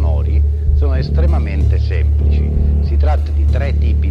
sonori sono estremamente semplici. Si tratta di tre tipi